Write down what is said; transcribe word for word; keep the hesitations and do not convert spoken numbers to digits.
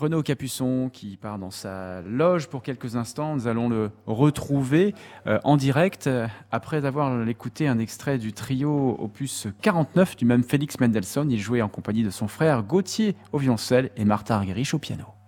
Renaud Capuçon qui part dans sa loge pour quelques instants. Nous allons le retrouver euh, en direct euh, après avoir écouté un extrait du trio opus quarante-neuf du même Félix Mendelssohn. Il jouait en compagnie de son frère Gauthier au violoncelle et Martha Argerich au piano.